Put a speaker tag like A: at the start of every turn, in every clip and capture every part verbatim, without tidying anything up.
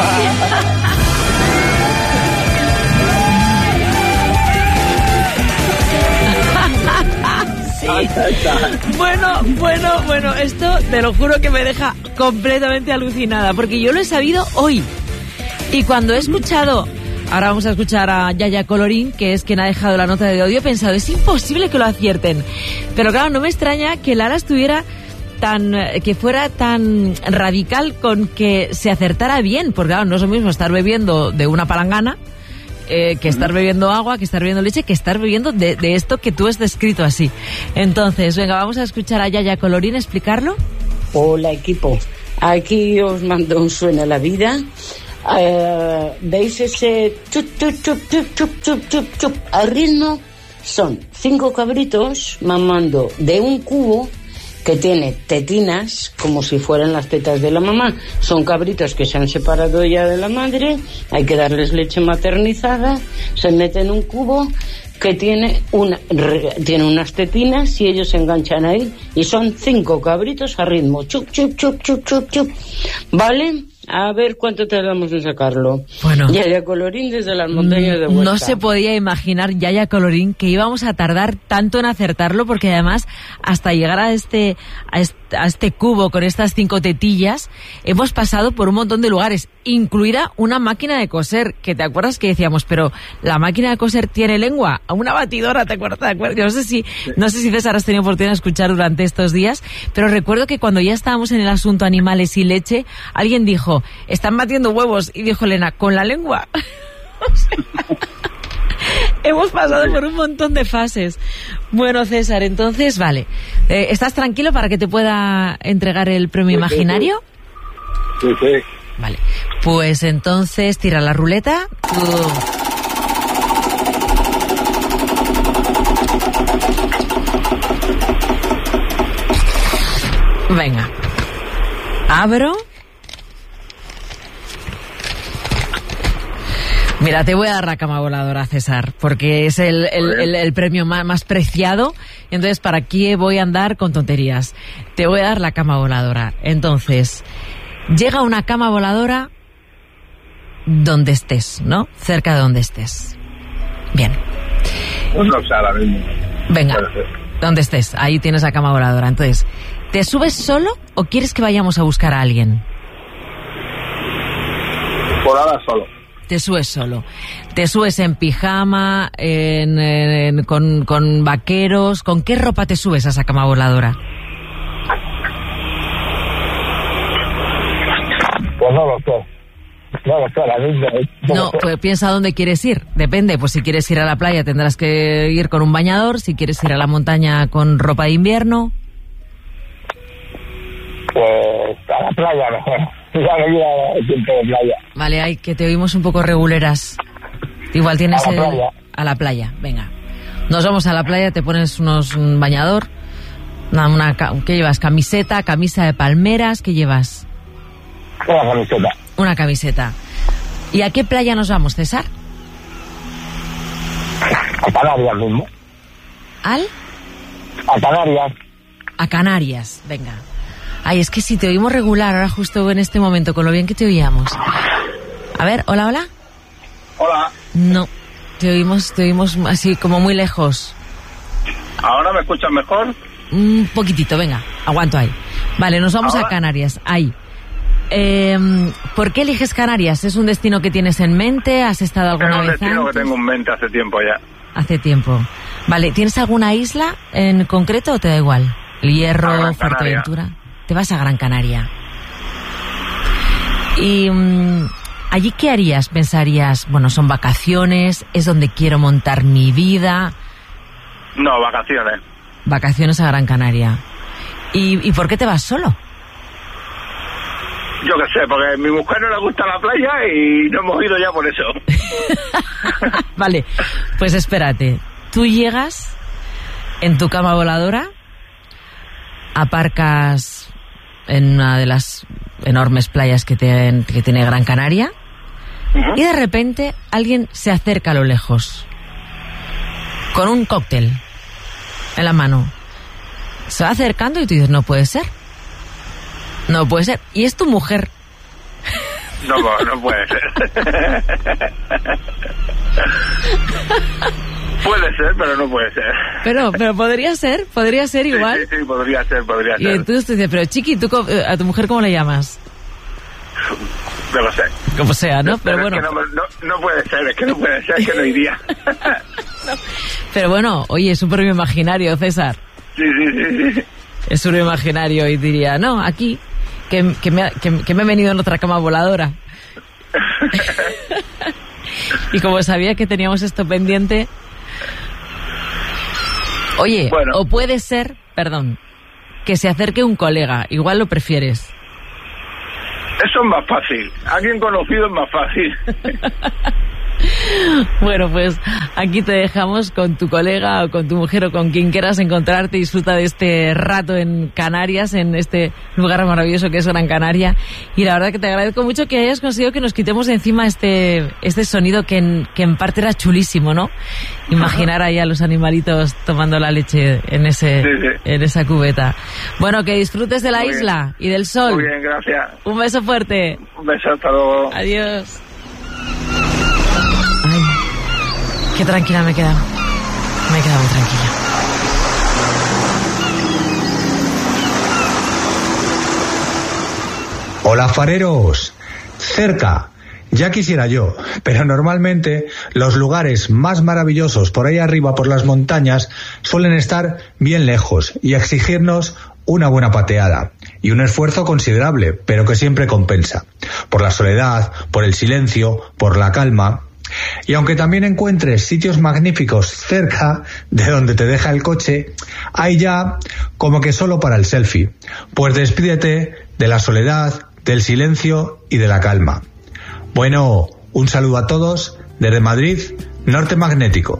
A: Sí. Bueno, bueno, bueno, esto te lo juro que me deja completamente alucinada, porque yo lo he sabido hoy. Y cuando he escuchado, ahora vamos a escuchar a Yaya Colorín, que es quien ha dejado la nota de audio, he pensado, es imposible que lo acierten. Pero claro, no me extraña que Lara estuviera tan, que fuera tan radical con que se acertara bien, porque claro, no es lo mismo estar bebiendo de una palangana, Eh, que estar bebiendo agua, que estar bebiendo leche, que estar bebiendo de, de esto que tú has descrito así. Entonces, venga, vamos a escuchar a Yaya Colorín explicarlo.
B: Hola, equipo. Aquí os mando un suena la vida. Uh, ¿Veis ese chup, chup, chup, chup, chup, chup, chup, chup? Al ritmo son cinco cabritos mamando de un cubo que tiene tetinas como si fueran las tetas de la mamá. Son cabritos que se han separado ya de la madre, hay que darles leche maternizada, se mete en un cubo que tiene una tiene unas tetinas y ellos se enganchan ahí y son cinco cabritos a ritmo chup chup chup chup chup chup. ¿Vale? A ver cuánto tardamos en sacarlo.
A: Bueno,
B: Yaya Colorín desde las montañas de Huesca.
A: No se podía imaginar, Yaya Colorín, que íbamos a tardar tanto en acertarlo, porque además hasta llegar a este, a este a este cubo con estas cinco tetillas hemos pasado por un montón de lugares, incluida una máquina de coser, que te acuerdas que decíamos, pero la máquina de coser tiene lengua, a una batidora, ¿te acuerdas? ¿Te acuerdas? No sé si, no sé si César has tenido oportunidad de escuchar durante estos días, pero recuerdo que cuando ya estábamos en el asunto animales y leche, alguien dijo, están batiendo huevos, y dijo Elena, ¿con la lengua? Hemos pasado por un montón de fases. Bueno, César, entonces, vale. Eh, ¿Estás tranquilo para que te pueda entregar el premio sí, imaginario?
C: Sí, sí.
A: Vale. Pues entonces, tira la ruleta. Uh. Venga. Abro. Mira, te voy a dar la cama voladora, César, porque es el, el, el, el premio más, más preciado. Entonces, ¿para qué voy a andar con tonterías? Te voy a dar la cama voladora. Entonces, llega una cama voladora donde estés, ¿no? Cerca de donde estés. Bien.
C: Pues no sé, ahora mismo.
A: Venga, donde estés. Ahí tienes la cama voladora. Entonces, ¿te subes solo o quieres que vayamos a buscar a alguien?
C: Por ahora solo.
A: Te subes solo. Te subes en pijama, en, en, con, con vaqueros. ¿Con qué ropa te subes a esa cama voladora?
C: Pues no lo sé. No lo sé, la misma. No,
A: no pues piensa dónde quieres ir. Depende, pues si quieres ir a la playa tendrás que ir con un bañador. Si quieres ir a la montaña con ropa de invierno.
C: Pues a la playa mejor. Ya me queda el tiempo de playa.
A: Vale, ay, que te oímos un poco reguleras. Igual tienes
C: a la
A: el...
C: playa.
A: A la playa, venga. Nos vamos a la playa, te pones unos un bañador. Una, una, ¿qué llevas? ¿Camiseta? ¿Camisa de palmeras? ¿Qué llevas?
C: Una camiseta.
A: Una camiseta. ¿Y a qué playa nos vamos, César?
C: A Canarias mismo.
A: ¿Al?
C: A Canarias.
A: A Canarias, venga. Ay, es que si te oímos regular ahora justo en este momento, con lo bien que te oíamos. A ver, hola, hola.
C: Hola.
A: No, te oímos, te oímos así como muy lejos.
C: ¿Ahora me escuchas mejor?
A: Un poquitito, venga, aguanto ahí. Vale, nos vamos ¿Ahora? a Canarias, ahí. Eh, ¿Por qué eliges Canarias? ¿Es un destino que tienes en mente? ¿Has estado alguna vez antes?
C: Es un destino que tengo en mente hace tiempo ya.
A: Hace tiempo. Vale, ¿tienes alguna isla en concreto o te da igual? El Hierro, Fuerteventura. Te vas a Gran Canaria. Y um, allí, ¿qué harías? ¿Pensarías, bueno, son vacaciones, es donde quiero montar mi vida?
C: No, vacaciones.
A: Vacaciones a Gran Canaria. ¿Y, y por qué te vas solo?
C: Yo qué sé, porque a mi mujer no le gusta la playa y no hemos ido ya por eso.
A: Vale, pues espérate. Tú llegas en tu cama voladora, aparcas en una de las enormes playas que, te, que tiene Gran Canaria, uh-huh. y de repente alguien se acerca a lo lejos con un cóctel en la mano. Se va acercando y tú dices, no puede ser. No puede ser. Y es tu mujer.
C: No, no puede ser. Puede ser, pero no puede ser.
A: Pero, pero podría ser, podría ser igual.
C: Sí, sí, sí, podría ser, podría ser.
A: Y entonces te dices, pero Chiqui, ¿tú a tu mujer cómo le llamas?
C: No lo sé.
A: Como sea, ¿no? Pero,
C: pero
A: bueno.
C: Es que no, no, no puede ser, es que no puede ser, es que no iría.
A: No. Pero bueno, oye, es un premio imaginario, César.
C: Sí, sí, sí, sí.
A: Es un imaginario y diría, no, aquí, que, que, me, que, que me he venido en otra cama voladora. Y como sabía que teníamos esto pendiente... Oye, bueno. O puede ser, perdón, que se acerque un colega, igual lo prefieres.
C: Eso es más fácil, alguien conocido es más fácil.
A: Bueno, pues aquí te dejamos con tu colega o con tu mujer o con quien quieras encontrarte. Disfruta de este rato en Canarias, en este lugar maravilloso que es Gran Canaria. Y la verdad que te agradezco mucho que hayas conseguido que nos quitemos de encima este este sonido que en, que en parte era chulísimo, ¿no? Imaginar ahí a los animalitos tomando la leche en ese sí, sí. en esa cubeta. Bueno, que disfrutes de la Muy isla bien. Y del sol.
C: Muy bien, gracias.
A: Un beso fuerte.
C: Un beso, hasta luego.
A: Adiós. Ay, qué tranquila me he quedado. Me he quedado muy tranquila.
D: Hola, fareros. Cerca. Ya quisiera yo, pero normalmente los lugares más maravillosos por ahí arriba por las montañas suelen estar bien lejos y exigirnos una buena pateada y un esfuerzo considerable, pero que siempre compensa. Por la soledad, por el silencio, por la calma. Y aunque también encuentres sitios magníficos cerca de donde te deja el coche, hay ya como que solo para el selfie. Pues despídete de la soledad, del silencio y de la calma. Bueno, un saludo a todos desde Madrid, Norte Magnético.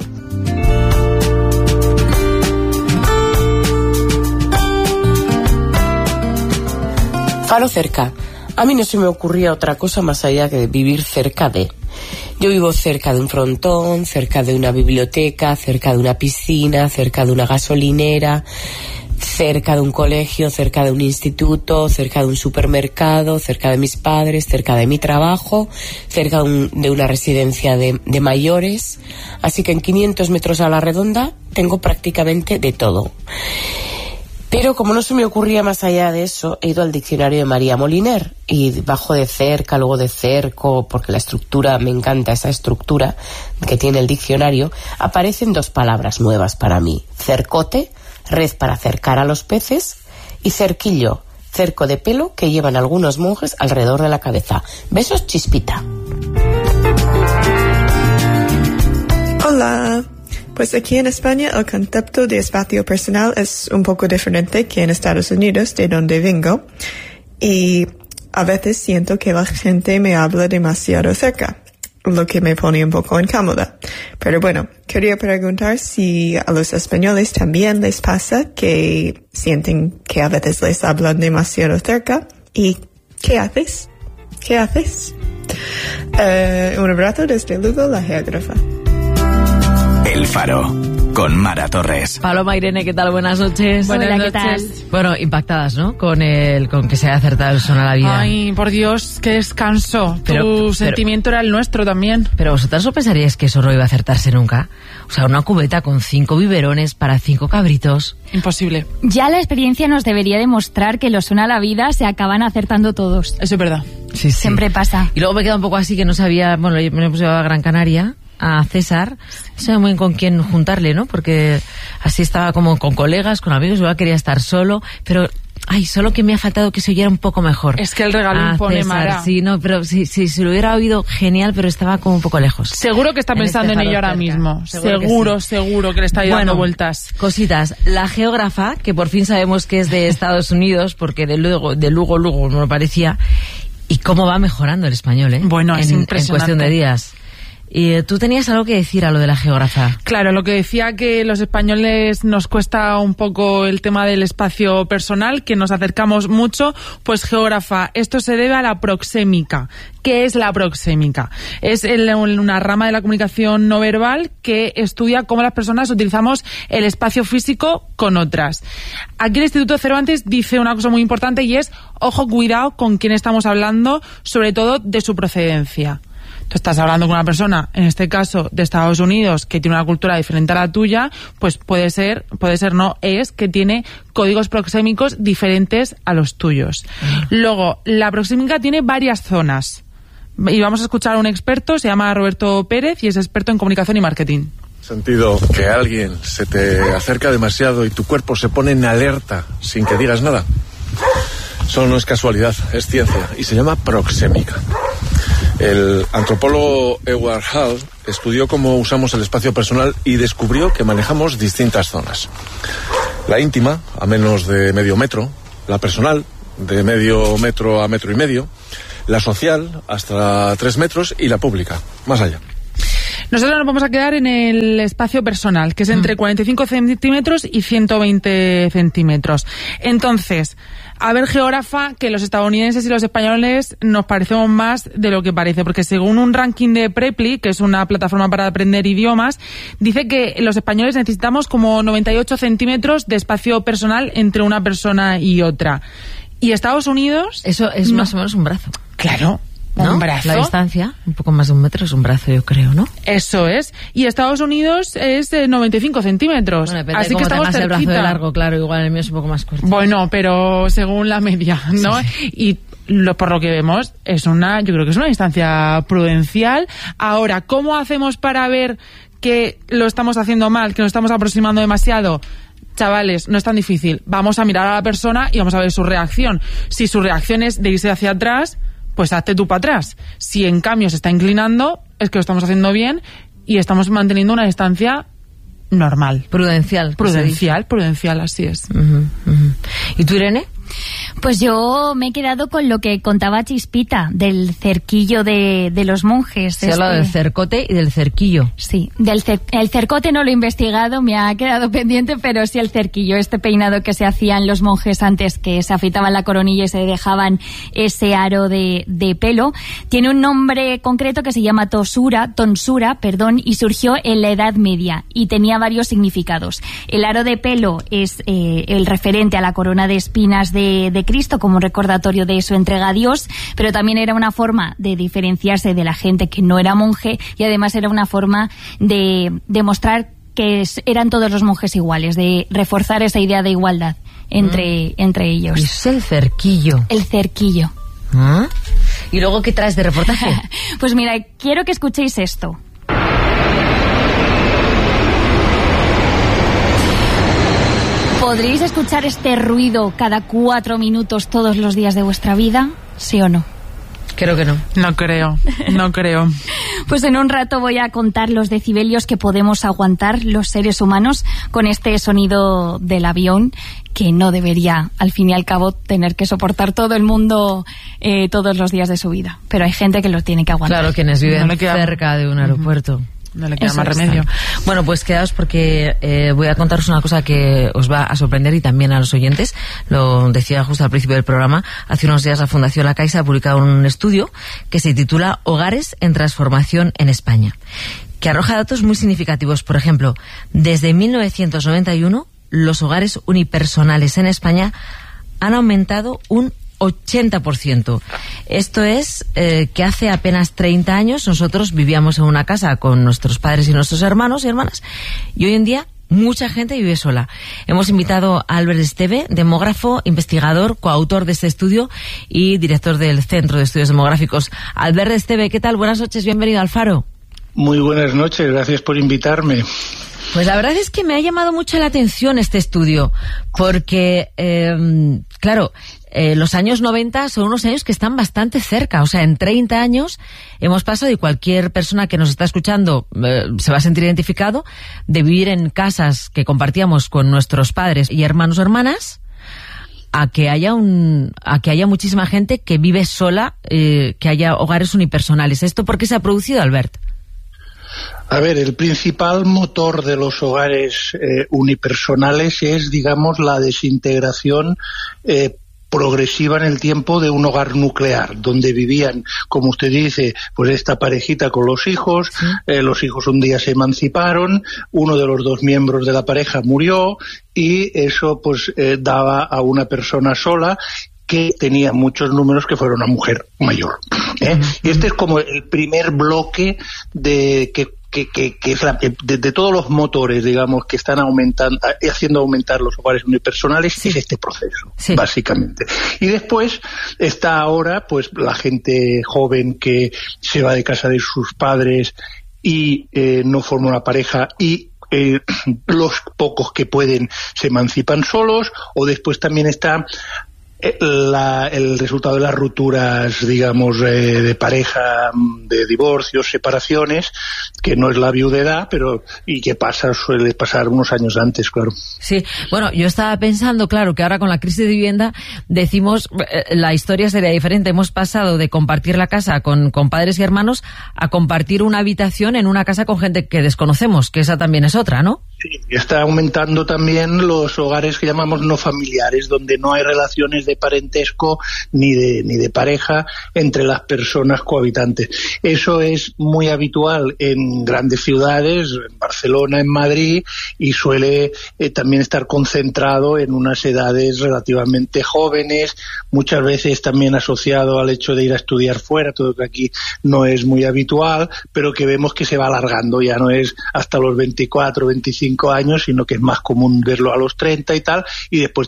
E: Faro cerca. A mí no se me ocurría otra cosa más allá que vivir cerca de... Yo vivo cerca de un frontón, cerca de una biblioteca, cerca de una piscina, cerca de una gasolinera, cerca de un colegio, cerca de un instituto, cerca de un supermercado, cerca de mis padres, cerca de mi trabajo, cerca de, un, de una residencia de, de mayores. Así que en quinientos metros a la redonda tengo prácticamente de todo. Pero como no se me ocurría más allá de eso, he ido al diccionario de María Moliner y debajo de cerca, luego de cerco, porque la estructura, me encanta esa estructura que tiene el diccionario, aparecen dos palabras nuevas para mí. Cercote, red para cercar a los peces, y cerquillo, cerco de pelo que llevan algunos monjes alrededor de la cabeza. Besos, Chispita.
F: Hola. Pues aquí en España el concepto de espacio personal es un poco diferente que en Estados Unidos, de donde vengo, y a veces siento que la gente me habla demasiado cerca, lo que me pone un poco incómoda. Pero bueno, quería preguntar si a los españoles también les pasa que sienten que a veces les hablan demasiado cerca. ¿Y qué haces? ¿Qué haces? Uh, un abrazo desde Lugo, la geógrafa.
G: El Faro, con Mara Torres.
A: Paloma, Irene, ¿qué tal? Buenas noches.
H: Buenas
A: Hola,
H: noches.
A: ¿qué tal? Bueno, impactadas, ¿no? Con el, con que se haya acertado el sol a la vida.
H: Ay, por Dios, qué descanso.
A: Pero,
H: tu
A: pero,
H: sentimiento era el nuestro también.
A: Pero vosotras no pensaríais que eso no iba a acertarse nunca. O sea, una cubeta con cinco biberones para cinco cabritos.
H: Imposible.
I: Ya la experiencia nos debería demostrar que los suena a la vida se acaban acertando todos.
H: Eso es verdad.
A: Sí, sí.
I: Siempre pasa.
A: Y luego me queda un poco así que no sabía, bueno, yo me puse a Gran Canaria, a César, no sabía muy bien con quién juntarle, ¿no? Porque así estaba como con colegas, con amigos, yo quería estar solo, pero ay, solo que me ha faltado que se oyera un poco mejor.
H: Es que el regalo impone, Mara.
A: Sí, no, pero sí, sí, si lo hubiera oído genial, pero estaba como un poco lejos.
H: Seguro que está
A: en
H: pensando
A: este
H: en ello ahora
A: cerca.
H: mismo.
A: Seguro,
H: seguro,
A: que sí.
H: seguro que le está
A: bueno,
H: dando vueltas.
A: Cositas. La geógrafa, que por fin sabemos que es de Estados Unidos, porque de Lugo, de Lugo, Lugo no lo parecía, y cómo va mejorando el español, ¿eh?
H: Bueno, es
A: en,
H: impresionante.
A: En cuestión de días. Y tú tenías algo que decir a lo de la geógrafa.
H: Claro, lo que decía que los españoles nos cuesta un poco el tema del espacio personal, que nos acercamos mucho, pues geógrafa, esto se debe a la proxémica. ¿Qué es la proxémica? Es el, una rama de la comunicación no verbal que estudia cómo las personas utilizamos el espacio físico con otras. Aquí el Instituto Cervantes dice una cosa muy importante y es, ojo, cuidado con quién estamos hablando, sobre todo de su procedencia. Tú estás hablando con una persona, en este caso de Estados Unidos, que tiene una cultura diferente a la tuya, pues puede ser, puede ser no, es que tiene códigos proxémicos diferentes a los tuyos. Luego, la proxémica tiene varias zonas. Y vamos a escuchar a un experto, se llama Roberto Pérez y es experto en comunicación y marketing.
J: Sentido que alguien se te acerca demasiado y tu cuerpo se pone en alerta sin que digas nada. Eso no es casualidad, es ciencia y se llama proxémica. El antropólogo Edward Hall estudió cómo usamos el espacio personal y descubrió que manejamos distintas zonas. La íntima, a menos de medio metro, la personal, de medio metro a metro y medio, la social, hasta tres metros, y la pública, más allá.
H: Nosotros nos vamos a quedar en el espacio personal, que es entre cuarenta y cinco centímetros y ciento veinte centímetros. Entonces, a ver, geógrafa, que los estadounidenses y los españoles nos parecemos más de lo que parece, porque según un ranking de Preply, que es una plataforma para aprender idiomas, dice que los españoles necesitamos como noventa y ocho centímetros de espacio personal entre una persona y otra. Y Estados Unidos...
A: Eso es no. más o menos un brazo.
H: Claro.
A: ¿No?
H: Un brazo.
A: La distancia, un poco más de un metro, es un brazo, yo creo, ¿no?
H: Eso es. Y Estados Unidos es de noventa y cinco centímetros.
A: Bueno,
H: así que estamos cerquita.
A: El brazo de largo, claro, igual el mío es un poco más corto.
H: Bueno, pero según la media, ¿no? Sí. Y lo, por lo que vemos, es una, yo creo que es una distancia prudencial. Ahora, ¿cómo hacemos para ver que lo estamos haciendo mal, que nos estamos aproximando demasiado? Chavales, no es tan difícil. Vamos a mirar a la persona y vamos a ver su reacción. Si su reacción es de irse hacia atrás, pues hazte tú para atrás. Si en cambio se está inclinando, es que lo estamos haciendo bien y estamos manteniendo una distancia normal.
A: Prudencial.
H: Prudencial, prudencial, así es.
A: Uh-huh, uh-huh. ¿Y tú, Irene?
I: Pues yo me he quedado con lo que contaba Chispita, del cerquillo de, de los monjes.
A: Se ha hablado del cercote y del cerquillo.
I: Sí, del cer- el cercote no lo he investigado, me ha quedado pendiente, pero sí el cerquillo, este peinado que se hacían los monjes antes, que se afeitaban la coronilla y se dejaban ese aro de, de pelo. Tiene un nombre concreto que se llama tosura, tonsura, perdón, y surgió en la Edad Media y tenía varios significados. El aro de pelo es eh, el referente a la corona de espinas de De, de Cristo, como un recordatorio de su entrega a Dios, pero también era una forma de diferenciarse de la gente que no era monje y además era una forma de demostrar que eran todos los monjes iguales, de reforzar esa idea de igualdad entre, mm. entre ellos.
A: Y es el cerquillo.
I: El cerquillo.
A: ¿Ah? ¿Y luego qué traes de reportaje?
I: Pues mira, quiero que escuchéis esto. ¿Podríais escuchar este ruido cada cuatro minutos todos los días de vuestra vida? ¿Sí o no?
A: Creo que no.
H: No creo, no creo.
I: Pues en un rato voy a contar los decibelios que podemos aguantar los seres humanos con este sonido del avión que no debería, al fin y al cabo, tener que soportar todo el mundo eh, todos los días de su vida. Pero hay gente que lo tiene que aguantar.
A: Claro, quienes viven no cerca de un aeropuerto. Uh-huh.
H: No le queda
I: Eso
H: más remedio.
A: Está. Bueno, pues quedaos porque eh, voy a contaros una cosa que os va a sorprender y también a los oyentes. Lo decía justo al principio del programa. Hace unos días la Fundación La Caixa ha publicado un estudio que se titula Hogares en transformación en España, que arroja datos muy significativos. Por ejemplo, desde mil novecientos noventa y uno los hogares unipersonales en España han aumentado un ochenta por ciento. Esto es eh, que hace apenas treinta años nosotros vivíamos en una casa con nuestros padres y nuestros hermanos y hermanas y hoy en día mucha gente vive sola. Hemos invitado a Albert Esteve, demógrafo, investigador, coautor de este estudio y director del Centro de Estudios Demográficos. Albert Esteve, ¿qué tal? Buenas noches, bienvenido al Faro.
K: Muy buenas noches, gracias por invitarme.
A: Pues la verdad es que me ha llamado mucho la atención este estudio, porque, eh, claro, eh, los años noventa son unos años que están bastante cerca. O sea, en treinta años hemos pasado, y cualquier persona que nos está escuchando eh, se va a sentir identificado, de vivir en casas que compartíamos con nuestros padres y hermanos o hermanas, a que haya un, a que haya muchísima gente que vive sola, eh, que haya hogares unipersonales. ¿Esto por qué se ha producido, Albert?
K: A ver, el principal motor de los hogares eh, unipersonales es, digamos, la desintegración eh, progresiva en el tiempo de un hogar nuclear, donde vivían, como usted dice, pues esta parejita con los hijos, sí. eh, los hijos un día se emanciparon, uno de los dos miembros de la pareja murió y eso pues eh, daba a una persona sola que tenía muchos números, que fuera una mujer mayor. ¿eh? Y este es como el primer bloque de que que, que, que es la, de, de todos los motores, digamos, que están aumentando, haciendo aumentar los hogares unipersonales, sí. es este proceso, sí. básicamente. Y después está ahora, pues, la gente joven que se va de casa de sus padres y eh, no forma una pareja y eh, los pocos que pueden se emancipan solos, o después también está La, el resultado de las rupturas, digamos, eh, de pareja, de divorcios, separaciones, que no es la viudedad, pero y que pasa, suele pasar unos años antes, claro.
A: Sí, bueno, yo estaba pensando, claro, que ahora con la crisis de vivienda decimos, eh, la historia sería diferente. Hemos pasado de compartir la casa con, con padres y hermanos a compartir una habitación en una casa con gente que desconocemos, que esa también es otra, ¿no?
K: Sí, está aumentando también los hogares que llamamos no familiares, donde no hay relaciones de parentesco ni de ni de pareja entre las personas cohabitantes. Eso es muy habitual en grandes ciudades, en Barcelona, en Madrid, y suele eh, también estar concentrado en unas edades relativamente jóvenes, muchas veces también asociado al hecho de ir a estudiar fuera, todo que aquí no es muy habitual, pero que vemos que se va alargando, ya no es hasta los veinticuatro, veinticinco años, sino que es más común verlo a los treinta y tal, y después